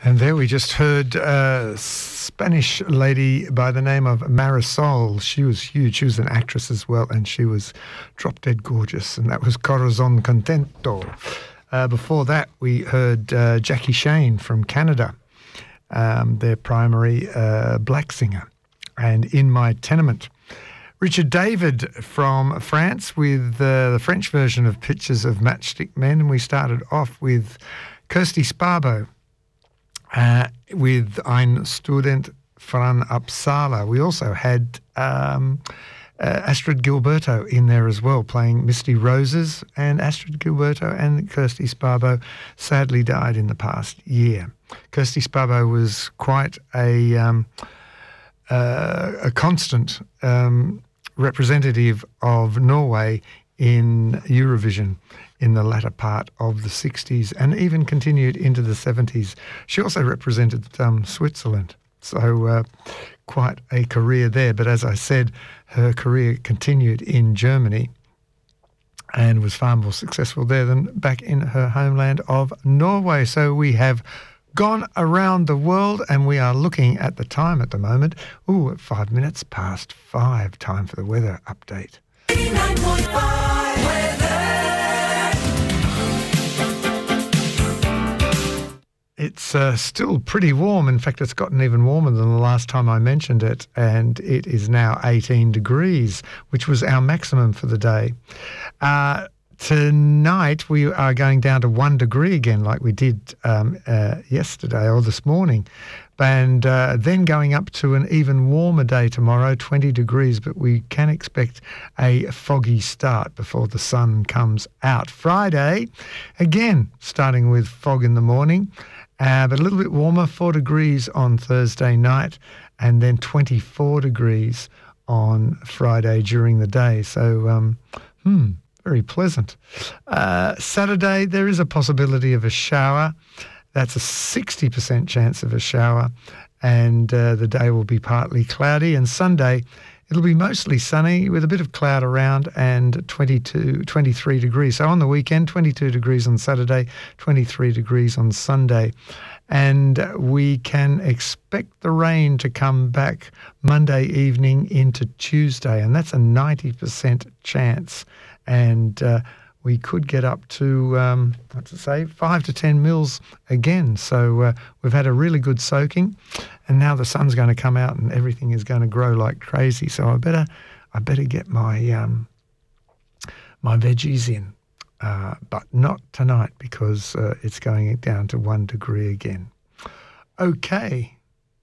And there we just heard a Spanish lady by the name of Marisol. She was huge. She was an actress as well, and she was drop-dead gorgeous, and that was Corazon Contento. Before that, we heard Jackie Shane from Canada, their primary black singer, and In My Tenement. Richard David from France with the French version of Pictures of Matchstick Men, and we started off with Kirsty Sparbo with Ein Student von Uppsala. We also had Astrid Gilberto in there as well, playing Misty Roses, and Astrid Gilberto and Kirsty Sparbo sadly died in the past year. Kirsty Sparbo was quite a constant representative of Norway in Eurovision in the latter part of the 60s and even continued into the 70s. She also represented Switzerland, so quite a career there. But as I said, her career continued in Germany and was far more successful there than back in her homeland of Norway. So we have gone around the world, and we are looking at the time at the moment. At 5 minutes past 5, time for the weather update. 89.5 weather. It's still pretty warm. In fact, it's gotten even warmer than the last time I mentioned it, and it is now 18 degrees, which was our maximum for the day. Tonight, we are going down to 1 degree again, like we did yesterday or this morning, and then going up to an even warmer day tomorrow, 20 degrees, but we can expect a foggy start before the sun comes out. Friday, again, starting with fog in the morning, but a little bit warmer, 4 degrees on Thursday night, and then 24 degrees on Friday during the day. So, very pleasant. Saturday, there is a possibility of a shower. That's a 60% chance of a shower, and the day will be partly cloudy. And Sunday, it'll be mostly sunny with a bit of cloud around and 23 degrees. So on the weekend, 22 degrees on Saturday, 23 degrees on Sunday. And we can expect the rain to come back Monday evening into Tuesday, and that's a 90% chance. And we could get up to, 5 to 10 mils again. So we've had a really good soaking, and now the sun's going to come out and everything is going to grow like crazy. So I better get my my veggies in, but not tonight because it's going down to 1 degree again. Okay.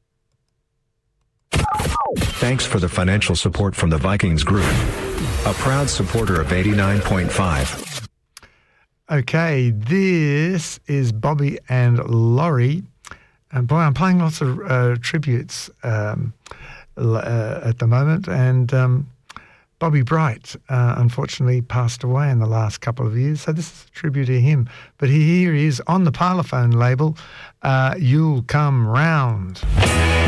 Thanks for the financial support from the Vikings Group, a proud supporter of 89.5. Okay, this is Bobby and Laurie. And boy, I'm playing lots of tributes at the moment. And Bobby Bright, unfortunately, passed away in the last couple of years. So this is a tribute to him. But here he is on the Parlophone label, You'll Come Round.